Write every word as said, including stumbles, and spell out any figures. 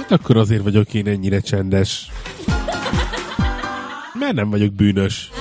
Hát akkor azért vagyok én ennyire csendes. Mert nem vagyok bűnös.